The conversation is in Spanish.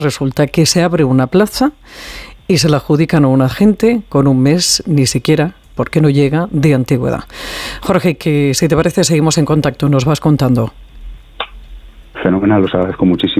Resulta que se abre una plaza y se la adjudican a un agente con un mes ni siquiera, porque no llega, de antigüedad. Jorge, que si te parece seguimos en contacto, nos vas contando. Fenomenal, os agradezco muchísimo.